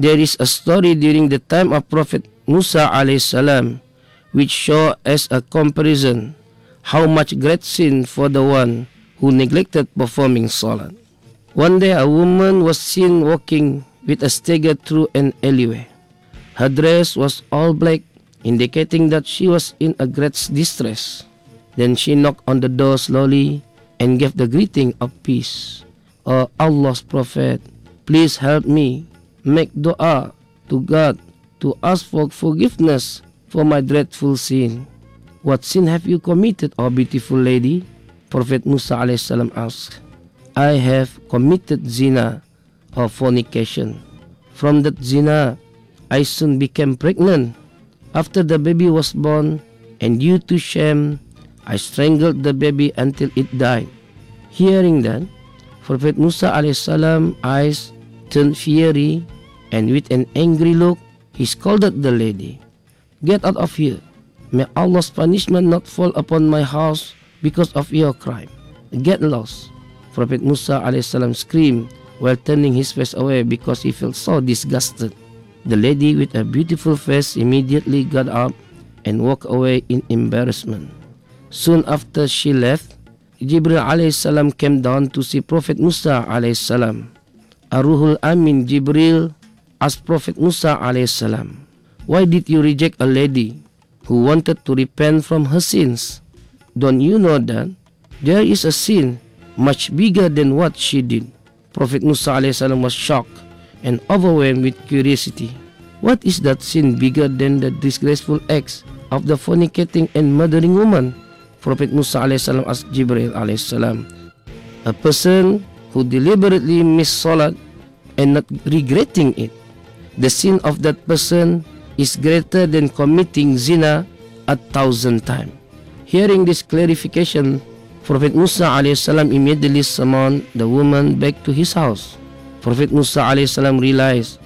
There is a story during the time of Prophet Musa alayhi salam which show as a comparison how much great sin for the one who neglected performing salat. One day a woman was seen walking with a stagger through an alleyway. Her dress was all black, indicating that she was in a great distress. Then she knocked on the door slowly and gave the greeting of peace. "O Allah's Prophet, please help me. Make dua to God to ask for forgiveness for my dreadful sin." "What sin have you committed, O beautiful lady?" Prophet Musa alayhi salam asked. "I have committed zina or fornication. From that zina, I soon became pregnant. After the baby was born, and due to shame, I strangled the baby until it died." Hearing that, Prophet Musa alayhi salam eyes turned fiery, and with an angry look, he scolded the lady. "Get out of here. May Allah's punishment not fall upon my house because of your crime. Get lost." Prophet Musa alayhi salam screamed while turning his face away because he felt so disgusted. The lady with a beautiful face immediately got up and walked away in embarrassment. Soon after she left, Jibril alayhi salam came down to see Prophet Musa alayhi salam. Ar-Ruhul Amin Jibril asked Prophet Musa alayhi salam, "Why did you reject a lady who wanted to repent from her sins? Don't you know that there is a sin much bigger than what she did?" Prophet Musa alayhi salam was shocked and overwhelmed with curiosity. What is that sin bigger than the disgraceful acts of the fornicating and murdering woman? Prophet Musa alayhi salam asked Jibril alayhi salam, "A person who deliberately missed salat and not regretting it. The sin of that person is greater than committing zina 1,000 times." Hearing this clarification, Prophet Musa alayhi salam immediately summoned the woman back to his house. Prophet Musa alayhi salam realized